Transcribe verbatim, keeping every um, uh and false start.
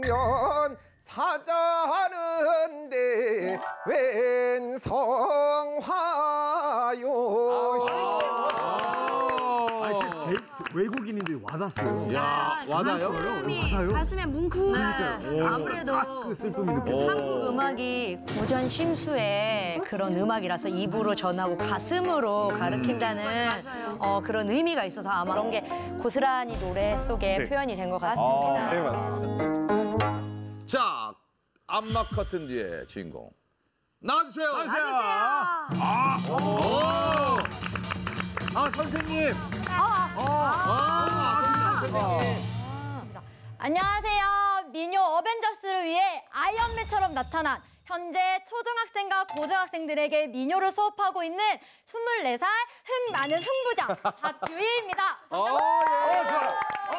연 사자는데 웬 성화요. 아니 진짜 제, 외국인인데 와닿았어요. 야, 와닿아요? 와닿아요? 가슴에 뭉클. 오. 아무래도 그 슬픔이 느껴져요. 한국 음악이 고전 심수의 그런 음악이라서 입으로 전하고 가슴으로 가르친다는 어, 그런 의미가 있어서 아마 그런 게 고스란히 노래 속에 네. 표현이 된 것 같습니다. 네, 맞습니다. 자, 암막 커튼 뒤의 주인공. 나와주세요. 나와주세요. 아, 오. 아, 선생님. 아, 선생님. 안녕하세요. 미녀 어벤져스를 위해 아이언맨처럼 나타난 현재 초등학생과 고등학생들에게 미녀를 수업하고 있는 스물네 살 흥 많은 흥부자 박규희입니다. 어, 예. 어, 좋아. 어,